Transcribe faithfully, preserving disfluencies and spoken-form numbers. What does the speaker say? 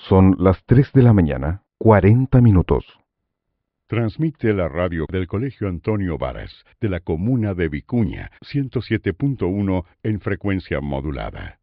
Son las tres de la mañana, cuarenta minutos. Transmite la radio del Colegio Antonio Varas, de la comuna de Vicuña, ciento siete punto uno en frecuencia modulada.